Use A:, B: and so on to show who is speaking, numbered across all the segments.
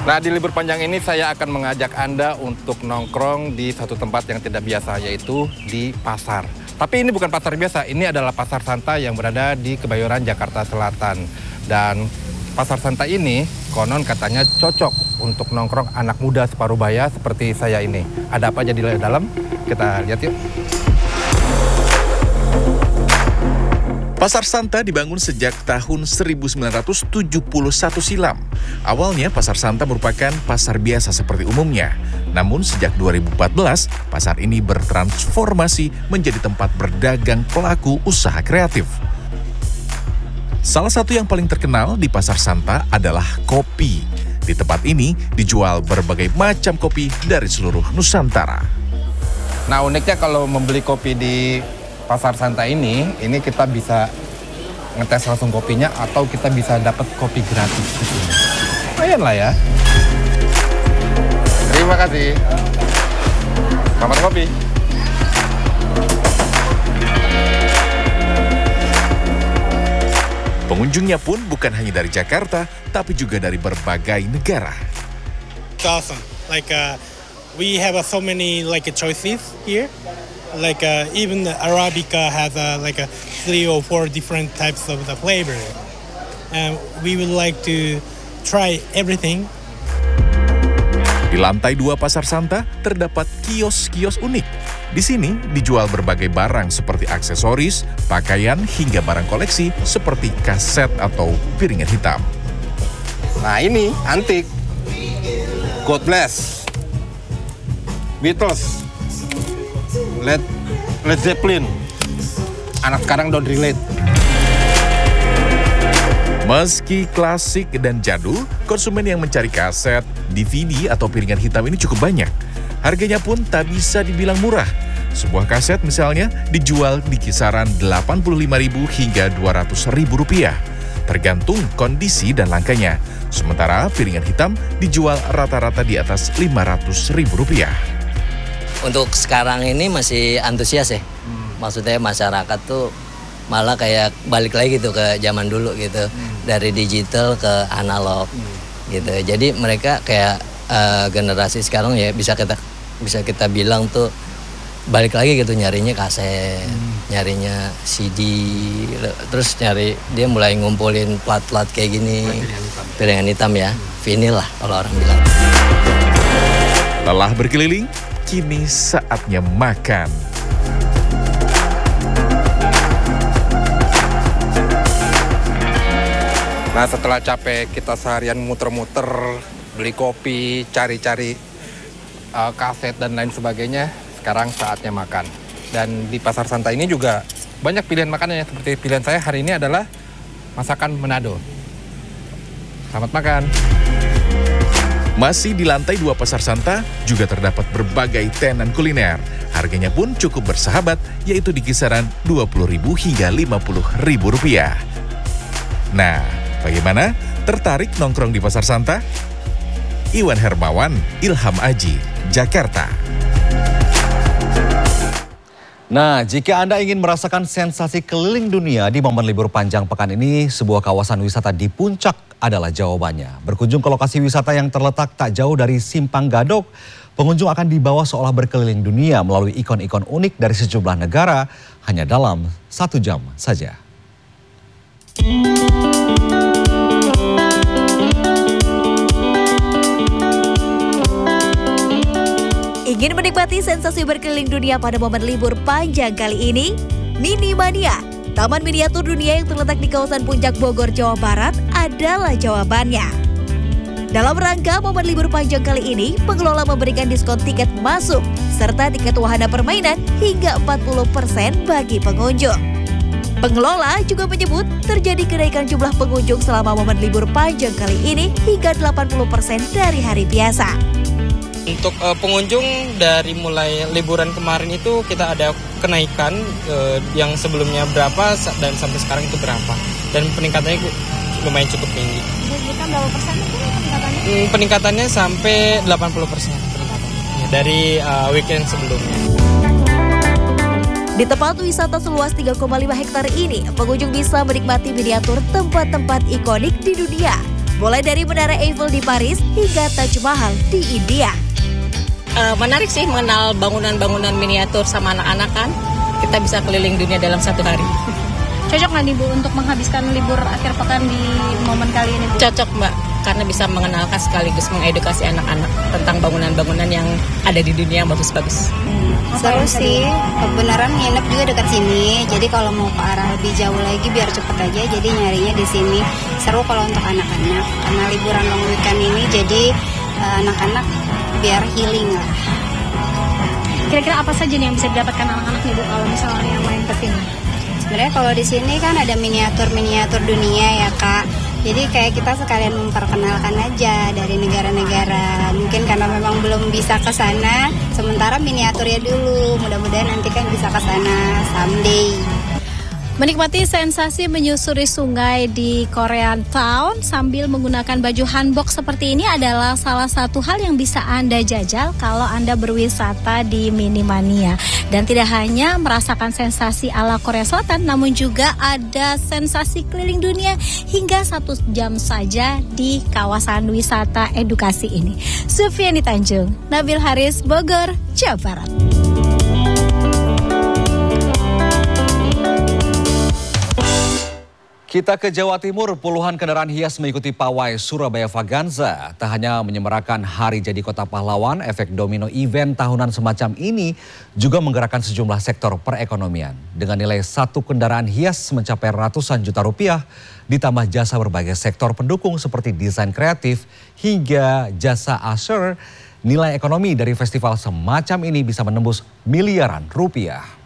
A: Nah, di libur panjang ini saya akan mengajak Anda untuk nongkrong di satu tempat yang tidak biasa, yaitu di pasar. Tapi ini bukan pasar biasa, ini adalah pasar santai yang berada di Kebayoran, Jakarta Selatan. Dan pasar santai ini konon katanya cocok untuk nongkrong anak muda separuh baya seperti saya ini. Ada apa aja di dalam? Kita lihat yuk.
B: Pasar Santa dibangun sejak tahun 1971 silam. Awalnya Pasar Santa merupakan pasar biasa seperti umumnya. Namun sejak 2014, pasar ini bertransformasi menjadi tempat berdagang pelaku usaha kreatif. Salah satu yang paling terkenal di Pasar Santa adalah kopi. Di tempat ini dijual berbagai macam kopi dari seluruh Nusantara.
A: Nah, uniknya kalau membeli kopi di Pasar Santa ini kita bisa ngetes langsung kopinya atau kita bisa dapat kopi gratis di sini. Lumayan lah ya. Terima kasih. Selamat kopi.
B: Pengunjungnya pun bukan hanya dari Jakarta, tapi juga dari berbagai negara.
C: It's awesome. We have so many choices here. Even the Arabica has 3 or 4 different types of the flavor, and we would like to try everything.
B: Di lantai 2 Pasar Santa terdapat kios-kios unik. Di sini dijual berbagai barang seperti aksesoris, pakaian hingga barang koleksi seperti kaset atau piringan hitam.
A: Nah, ini antik. God Bless, Beatles, Led Zeppelin. Anak sekarang don't relate.
B: Meski klasik dan jadul, konsumen yang mencari kaset, DVD atau piringan hitam ini cukup banyak. Harganya pun tak bisa dibilang murah. Sebuah kaset misalnya dijual di kisaran Rp85.000 hingga Rp200.000, tergantung kondisi dan langkanya. Sementara piringan hitam dijual rata-rata di atas Rp500.000.
D: Untuk sekarang ini masih antusias ya. Maksudnya masyarakat tuh malah kayak balik lagi gitu ke zaman dulu gitu. Dari digital ke analog gitu. Jadi mereka kayak generasi sekarang ya bisa kita bilang tuh balik lagi gitu, nyarinya kaset, nyarinya CD, terus dia mulai ngumpulin plat-plat kayak gini, piringan hitam ya, vinyl lah kalau orang bilang.
B: Lelah berkeliling, kini saatnya makan.
A: Nah, setelah capek kita seharian muter-muter, beli kopi, cari-cari kaset dan lain sebagainya, sekarang saatnya makan. Dan di Pasar Santa ini juga banyak pilihan makanannya. Seperti pilihan saya hari ini adalah masakan Manado. Selamat makan.
B: Masih di lantai 2 Pasar Santa juga terdapat berbagai tenan kuliner. Harganya pun cukup bersahabat, yaitu di kisaran Rp20.000 hingga Rp50.000. Nah, bagaimana? Tertarik nongkrong di Pasar Santa? Iwan Hermawan, Ilham Aji, Jakarta.
E: Nah, jika Anda ingin merasakan sensasi keliling dunia di momen libur panjang pekan ini, sebuah kawasan wisata di Puncak adalah jawabannya. Berkunjung ke lokasi wisata yang terletak tak jauh dari Simpang Gadok, pengunjung akan dibawa seolah berkeliling dunia melalui ikon-ikon unik dari sejumlah negara hanya dalam 1 jam saja.
F: Ingin menikmati sensasi berkeliling dunia pada momen libur panjang kali ini? Minimania, taman miniatur dunia yang terletak di kawasan Puncak Bogor, Jawa Barat adalah jawabannya. Dalam rangka momen libur panjang kali ini, pengelola memberikan diskon tiket masuk serta tiket wahana permainan hingga 40% bagi pengunjung. Pengelola juga menyebut terjadi kenaikan jumlah pengunjung selama momen libur panjang kali ini hingga 80% dari hari biasa.
G: Untuk pengunjung dari mulai liburan kemarin itu kita ada kenaikan yang sebelumnya berapa dan sampai sekarang itu berapa. Dan peningkatannya lumayan cukup tinggi.
H: Kita berapa persen peningkatannya?
G: Peningkatannya sampai 80% dari weekend sebelumnya.
F: Di tempat wisata seluas 3,5 hektar ini, pengunjung bisa menikmati miniatur tempat-tempat ikonik di dunia. mulai dari Menara Eiffel di Paris hingga Taj Mahal di India.
H: Menarik sih mengenal bangunan-bangunan miniatur sama anak-anak kan. Kita bisa keliling dunia dalam 1 hari.
I: Cocok nggak nih Bu untuk menghabiskan libur akhir pekan di momen kali ini Bu?
H: Cocok Mbak, karena bisa mengenalkan sekaligus mengedukasi anak-anak tentang bangunan-bangunan yang ada di dunia yang bagus-bagus.
J: Seru sih, kebenaran nginep juga dekat sini. Jadi kalau mau ke arah lebih jauh lagi biar cepet aja, jadi nyarinya di sini. Seru kalau untuk anak-anak, karena liburan long weekend ini jadi anak-anak biar healing lah.
I: Kira-kira apa saja nih yang bisa didapatkan anak-anak nih Bu kalau misalnya yang main ke sini?
J: Sebenarnya kalau di sini kan ada miniatur dunia ya Kak. Jadi kayak kita sekalian memperkenalkan aja dari negara-negara. Mungkin karena memang belum bisa ke sana, sementara miniaturnya dulu. Mudah-mudahan nanti kan bisa ke sana someday.
I: Menikmati sensasi menyusuri sungai di Korean Town sambil menggunakan baju hanbok seperti ini adalah salah satu hal yang bisa Anda jajal kalau Anda berwisata di Minimania. Dan tidak hanya merasakan sensasi ala Korea Selatan, namun juga ada sensasi keliling dunia hingga 1 jam saja di kawasan wisata edukasi ini. Sufiani Tanjung, Nabil Haris, Bogor, Jawa Barat.
E: Kita ke Jawa Timur, puluhan kendaraan hias mengikuti pawai Surabaya Vaganza. Tak hanya menyemarakan Hari Jadi Kota Pahlawan, efek domino event tahunan semacam ini juga menggerakkan sejumlah sektor perekonomian. Dengan nilai 1 kendaraan hias mencapai ratusan juta rupiah, ditambah jasa berbagai sektor pendukung seperti desain kreatif hingga jasa usher, nilai ekonomi dari festival semacam ini bisa menembus miliaran rupiah.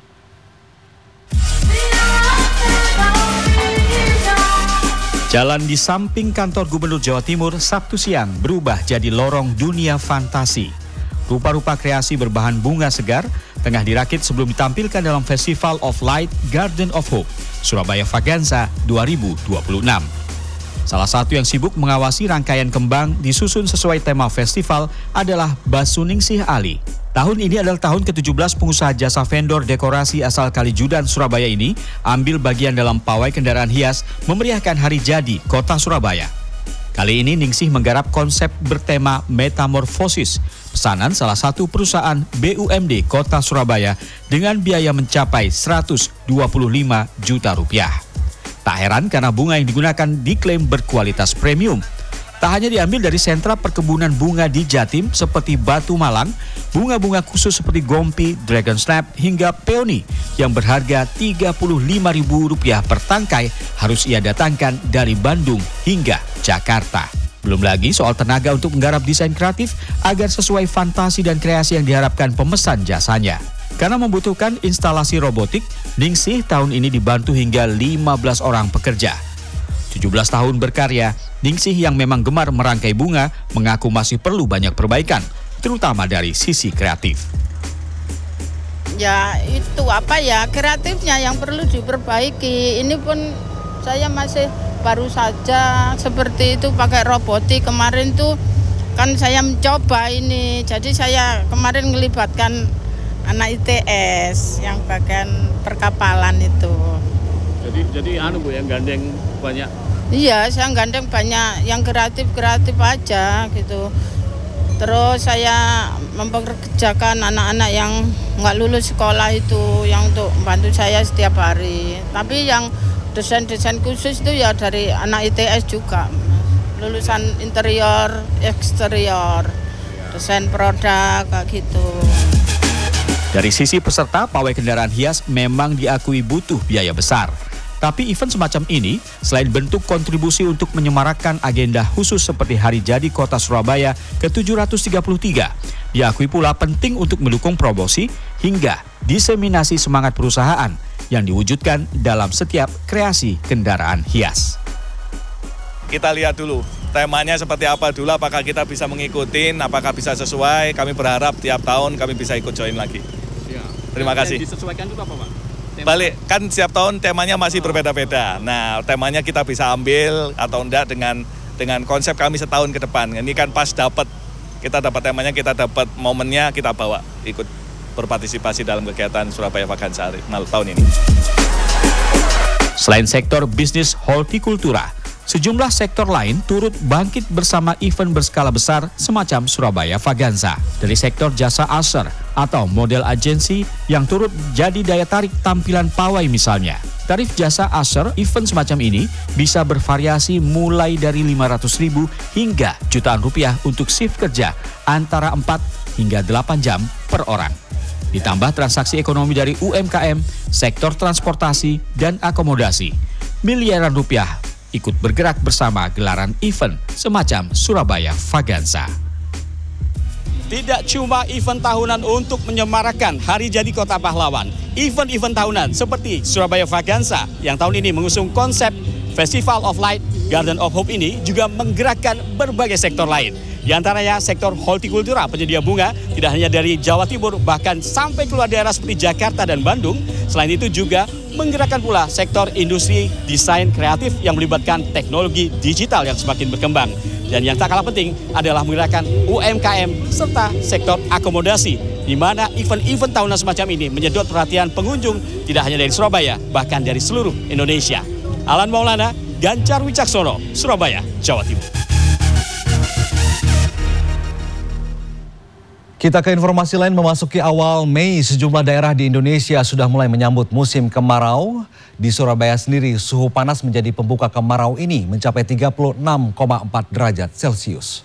K: Jalan di samping kantor Gubernur Jawa Timur Sabtu siang berubah jadi lorong dunia fantasi. Rupa-rupa kreasi berbahan bunga segar tengah dirakit sebelum ditampilkan dalam Festival of Light Garden of Hope Surabaya Vaganza 2026. Salah satu yang sibuk mengawasi rangkaian kembang disusun sesuai tema festival adalah Basuningsih Ali. Tahun ini adalah tahun ke-17 pengusaha jasa vendor dekorasi asal Kalijudan, Surabaya ini ambil bagian dalam pawai kendaraan hias memeriahkan Hari Jadi Kota Surabaya. Kali ini Ningsih menggarap konsep bertema metamorfosis, pesanan salah satu perusahaan BUMD Kota Surabaya dengan biaya mencapai 125 juta rupiah. Tak heran karena bunga yang digunakan diklaim berkualitas premium. Tak hanya diambil dari sentra perkebunan bunga di Jatim seperti Batu Malang, bunga-bunga khusus seperti Gompi, Dragon Snap hingga Peony yang berharga Rp35.000 per tangkai harus ia datangkan dari Bandung hingga Jakarta. Belum lagi soal tenaga untuk menggarap desain kreatif agar sesuai fantasi dan kreasi yang diharapkan pemesan jasanya. Karena membutuhkan instalasi robotik, Ningsih tahun ini dibantu hingga 15 orang pekerja. 17 tahun berkarya, Ningsih yang memang gemar merangkai bunga mengaku masih perlu banyak perbaikan, terutama dari sisi kreatif.
L: Ya itu kreatifnya yang perlu diperbaiki. Ini pun saya masih baru saja seperti itu pakai robotik. Kemarin tuh kan saya mencoba ini, jadi saya kemarin melibatkan anak ITS yang bagian perkapalan itu.
K: Jadi Bu yang gandeng banyak.
L: Iya, saya gandeng banyak yang kreatif aja gitu. Terus saya mempekerjakan anak-anak yang nggak lulus sekolah itu yang untuk membantu saya setiap hari. Tapi yang desain khusus itu ya dari anak ITS juga. Lulusan interior, eksterior, desain produk kayak gitu.
K: Dari sisi peserta, pawai kendaraan hias memang diakui butuh biaya besar. Tapi event semacam ini, selain bentuk kontribusi untuk menyemarakkan agenda khusus seperti Hari Jadi Kota Surabaya ke-733, diakui pula penting untuk mendukung promosi hingga diseminasi semangat perusahaan yang diwujudkan dalam setiap kreasi kendaraan hias.
M: Kita lihat dulu temanya seperti apa dulu, apakah kita bisa mengikuti, apakah bisa sesuai. Kami berharap tiap tahun kami bisa ikut join lagi. Terima kasih.
K: Disesuaikan dulu apa Pak?
M: Balik, kan setiap tahun temanya masih berbeda-beda. Nah, temanya kita bisa ambil atau enggak dengan konsep kami setahun ke depan. Ini kan pas kita dapat temanya, kita dapat momennya, kita bawa ikut berpartisipasi dalam kegiatan Surabaya Vaganza tahun ini.
K: Selain sektor bisnis hortikultura, Sejumlah sektor lain turut bangkit bersama event berskala besar semacam Surabaya Vaganza. Dari sektor jasa usher atau model agensi yang turut jadi daya tarik tampilan pawai misalnya. Tarif jasa usher event semacam ini bisa bervariasi mulai dari 500.000 hingga jutaan rupiah untuk shift kerja antara 4 hingga 8 jam per orang. Ditambah transaksi ekonomi dari UMKM, sektor transportasi, dan akomodasi. Miliaran rupiah ikut bergerak bersama gelaran event semacam Surabaya Vaganza.
N: Tidak cuma event tahunan untuk menyemarakan Hari Jadi Kota Pahlawan. Event-event tahunan seperti Surabaya Vaganza yang tahun ini mengusung konsep Festival of Light, Garden of Hope ini juga menggerakkan berbagai sektor lain. Di antaranya sektor hortikultura penyedia bunga tidak hanya dari Jawa Timur bahkan sampai keluar daerah seperti Jakarta dan Bandung. Selain itu juga menggerakkan pula sektor industri desain kreatif yang melibatkan teknologi digital yang semakin berkembang. Dan yang tak kalah penting adalah menggerakkan UMKM serta sektor akomodasi, di mana event-event tahunan semacam ini menyedot perhatian pengunjung tidak hanya dari Surabaya, bahkan dari seluruh Indonesia. Alan Maulana, Ganjar Wicaksono, Surabaya, Jawa Timur.
E: Kita ke informasi lain. Memasuki awal Mei, sejumlah daerah di Indonesia sudah mulai menyambut musim kemarau. Di Surabaya sendiri, suhu panas menjadi pembuka kemarau ini mencapai 36,4 derajat Celcius.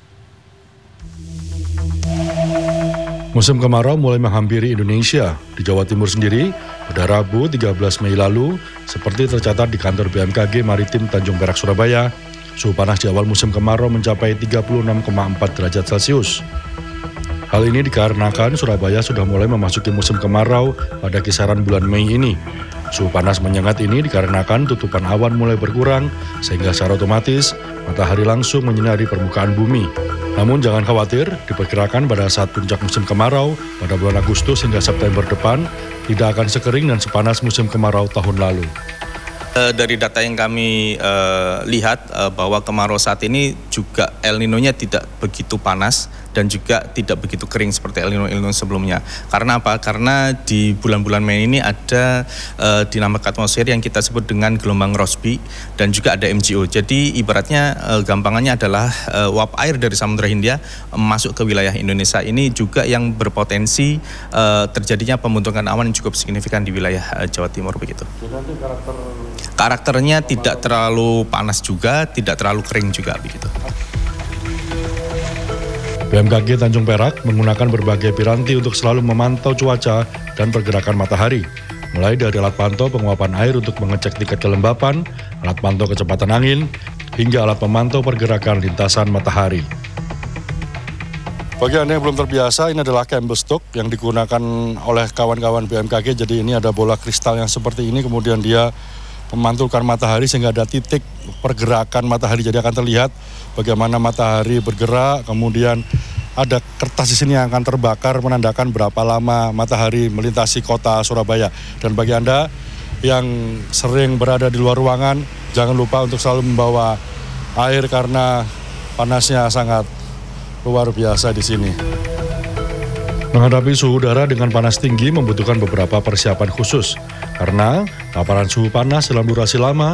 O: Musim kemarau mulai menghampiri Indonesia. Di Jawa Timur sendiri, pada Rabu 13 Mei lalu, seperti tercatat di kantor BMKG Maritim Tanjung Perak, Surabaya, suhu panas di awal musim kemarau mencapai 36,4 derajat Celcius. Hal ini dikarenakan Surabaya sudah mulai memasuki musim kemarau pada kisaran bulan Mei ini. Suhu panas menyengat ini dikarenakan tutupan awan mulai berkurang, sehingga secara otomatis matahari langsung menyinari permukaan bumi. Namun jangan khawatir, diperkirakan pada saat puncak musim kemarau pada bulan Agustus hingga September depan tidak akan sekering dan sepanas musim kemarau tahun lalu.
P: Dari data yang kami lihat bahwa kemarau saat ini juga El Nino-nya tidak begitu panas dan juga tidak begitu kering seperti El Nino sebelumnya. Karena apa? Karena di bulan-bulan Mei ini ada dinamika atmosfer yang kita sebut dengan gelombang Rossby dan juga ada MGO. Jadi ibaratnya gampangannya adalah uap air dari Samudra Hindia masuk ke wilayah Indonesia ini juga yang berpotensi terjadinya pembentukan awan yang cukup signifikan di wilayah Jawa Timur begitu. Karakternya tidak terlalu panas juga, tidak terlalu kering juga begitu.
O: BMKG Tanjung Perak menggunakan berbagai piranti untuk selalu memantau cuaca dan pergerakan matahari. Mulai dari alat pantau penguapan air untuk mengecek tingkat kelembapan, alat pantau kecepatan angin, hingga alat pemantau pergerakan lintasan matahari. Bagi Anda yang belum terbiasa, ini adalah candlestick yang digunakan oleh kawan-kawan BMKG. Jadi ini ada bola kristal yang seperti ini, kemudian dia memantulkan matahari sehingga ada titik pergerakan matahari. Jadi akan terlihat bagaimana matahari bergerak, kemudian ada kertas di sini yang akan terbakar menandakan berapa lama matahari melintasi kota Surabaya. Dan bagi Anda yang sering berada di luar ruangan, jangan lupa untuk selalu membawa air karena panasnya sangat luar biasa di sini. Menghadapi suhu udara dengan panas tinggi membutuhkan beberapa persiapan khusus. Karena paparan suhu panas dalam durasi lama